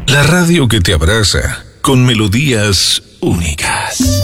La radio que te abraza con melodías únicas.